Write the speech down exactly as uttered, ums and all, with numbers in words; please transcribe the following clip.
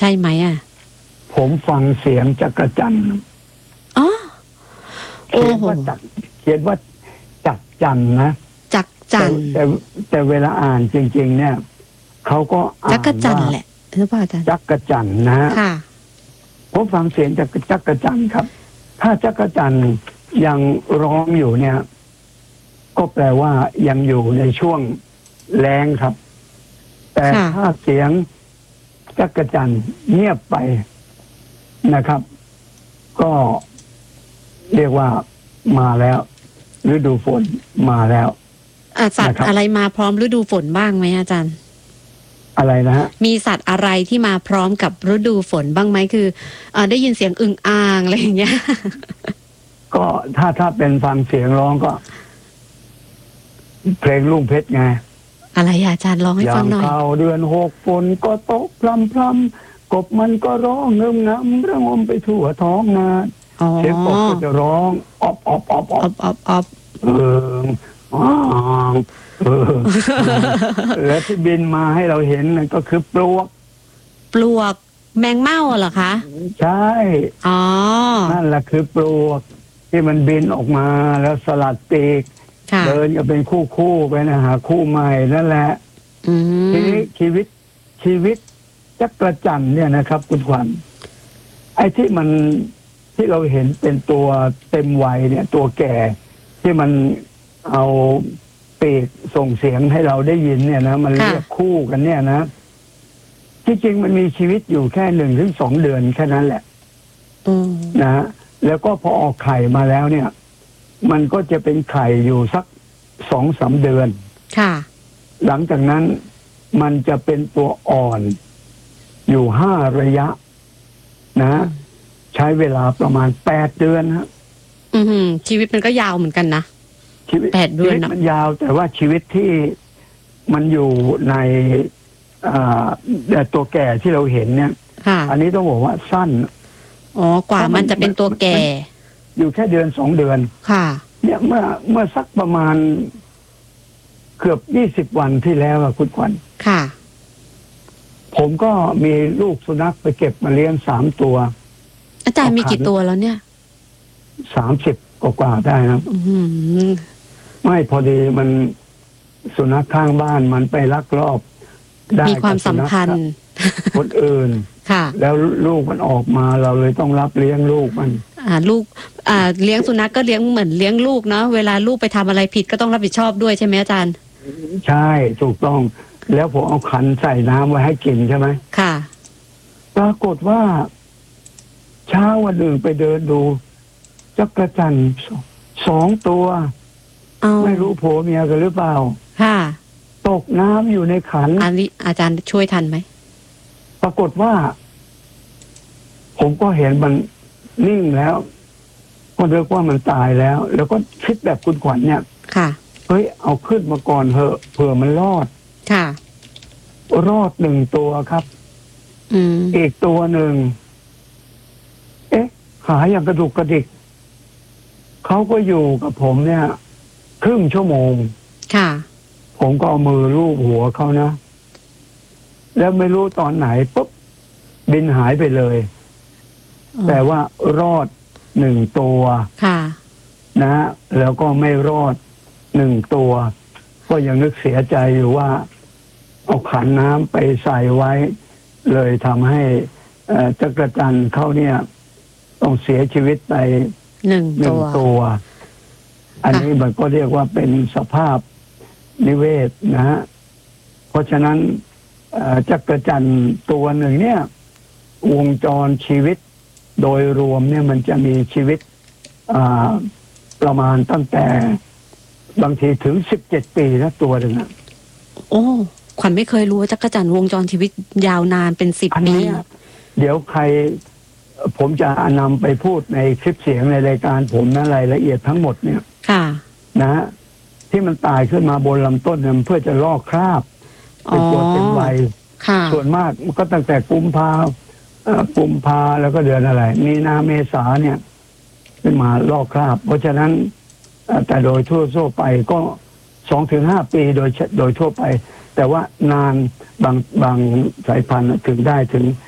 ช่ไหมอ่ะผมฟังเสียงจักรจันทร์อ๋อโอ้เขียนโหว่าจักเขียนว่าจักจันนะจักจันแต่แต่เวลาอ่านจริงๆเนี่ยเขาก็อ่านจักรจันว่าแหละหรือเปล่าอาจารย์จักรจันทร์นะค่ะผมฟังเสียงจากจักรจันทร์ครับ ถ้าจักรจันทร์ยังร้องอยู่เนี่ย ก็แปลว่ายังอยู่ในช่วงแรงครับ แต่ถ้าเสียงจักรจันทร์เงียบไปนะครับ ก็เรียกว่ามาแล้วฤดูฝนมาแล้วอ่ะสัตว์อะไรมาพร้อมฤดูฝนบ้างไหมอาจารย์อะไรนะฮะมีสัตว์อะไรที่มาพร้อมกับฤดูฝนบ้างไหมคืออ่าได้ยินเสียงอึ่งอ่างอะไรอย่างเงี้ยก็ถ้าถ้าเป็นฟังเสียงร้องก็ เพลงลุงเพชรไงอะไรอาจารย์ร้องให้ฟังหน่อยอย่างเข้าเดือนหกฝนก็ตกพรำพรำกบมันก็ร้องเงิมงำระงมไปทั่วท้องนาเสียงกบก็จะร้องออบออบออบออบออบออบเอออ๋อเออและที่บินมาให้เราเห็นนั่นก็คือปลวกปลวกแมงเม่าเหรอคะใช่อ๋อนั่นแหละคือปลวกที่มันบินออกมาแล้วสลัดปีกเดินก็เป็นคู่คู่ไปนะหาคู่ใหม่นั่นแหละทีนี้ชีวิตชีวิตจักรจันทร์เนี่ยนะครับคุณขวัญไอ้ที่มันที่เราเห็นเป็นตัวเต็มวัยเนี่ย ตัวแก่ที่มันเอาปีกส่งเสียงให้เราได้ยินเนี่ยนะมันเรียกคู่กันเนี่ยนะที่จริงมันมีชีวิตอยู่แค่หนึ่งถึงสองเดือนแค่นั้นแหละนะแล้วก็พอออกไข่มาแล้วเนี่ยมันก็จะเป็นไข่อยู่สักสองสามเดือนค่ะหลังจากนั้นมันจะเป็นตัวอ่อนอยู่ห้าระยะนะใช้เวลาประมาณแปดเดือนฮะอืมชีวิตมันก็ยาวเหมือนกันนะชีวิตแปดเดือนมันยาวแต่ว่าชีวิตที่มันอยู่ในตัวแก่ที่เราเห็นเนี่ยอันนี้ต้องบอกว่าสั้นอ๋อกว่ามันจะเป็นตัวแก่อยู่แค่เดือนสองเดือนค่ะเนี่ยเมื่อเมื่อสักประมาณเกือบยี่สิบวันที่แล้วอะคุณขวัญค่ะผมก็มีลูกสุนัขไปเก็บมาเลี้ยงสามตัวอาจารย์มีกี่ตัวแล้วเนี่ยสามสิบกว่าได้นะไม่พอดีมันสุนัขข้างบ้านมันไปลักลอบได้มีความสัมพันธ์คนอื่นค่ะแล้วลูกมันออกมาเราเลยต้องรับเลี้ยงลูกมันอ่าลูกอ่าเลี้ยงสุนัขก็เลี้ยงเหมือนเลี้ยงลูกเนาะเวลาลูกไปทำอะไรผิดก็ต้องรับผิดชอบด้วยใช่ไหมอาจารย์ใช่ถูกต้องแล้วผมเอาขันใส่น้ำไว้ให้กินใช่ไหมค่ะปรากฏว่าเช้าวันหนึ่งไปเดินดูจักรจันทร์สองตัวไม่รู้ผัวเมียกันหรือเปล่าค่ะตกน้ำอยู่ในขันอันนี้อาจารย์ช่วยทันไหมปรากฏว่าผมก็เห็นมันนิ่งแล้วก็เรียกว่ามันตายแล้วแล้วก็คิดแบบคุณขวัญเนี่ยค่ะเฮ้ยเอาขึ้นมาก่อนเถอะเผื่อมันรอดค่ะรอดหนึ่งตัวครับอืมอีกตัวหนึ่งเอ๊ะขาอย่างกระดุกกระดิกเขาก็อยู่กับผมเนี่ยครึ่งชั่วโมงค่ะผมก็เอามือลูบหัวเขานะแล้วไม่รู้ตอนไหนปุ๊บบินหายไปเลยแต่ว่ารอดหนึ่งตัวค่ะนะแล้วก็ไม่รอดหนึ่งตัวก็ยังนึกเสียใจอยู่ว่าเอาขันน้ำไปใส่ไว้เลยทำให้จักรจันทร์เขาเนี่ยต้องเสียชีวิตไปหนึ่งตัวอันนี้มันก็เรียกว่าเป็นสภาพนิเวศนะฮะเพราะฉะนั้นจักรจันทร์ตัวหนึ่งเนี่ยวงจรชีวิตโดยรวมเนี่ยมันจะมีชีวิตประมาณตั้งแต่บางทีถึงสิบเจ็ดปีนะตัวหนึ่งนะโอ้ขวัญไม่เคยรู้ว่าจักรจันทร์วงจรชีวิตยาวนานเป็นสิบปีเดี๋ยวใครผมจะนำไปพูดในคลิปเสียงในรายการผมนะรายละเอียดทั้งหมดเนี่ยค่ะนะฮะที่มันตายขึ้นมาบนลำต้นเนี่ยเพื่อจะลอกคราบเป็นตัวเต็มวัยส่วนมากมันก็ตั้งแต่กุมภากุมภาแล้วก็เดือนอะไรมีนาเมษาเนี่ยขึ้นมาลอกคราบเพราะฉะนั้นแต่โดยทั่วทั่วไปก็สองถึงห้าปีโดยโดยทั่วไปแต่ว่านานบางบางสายพันธุ์ถึงได้ถึง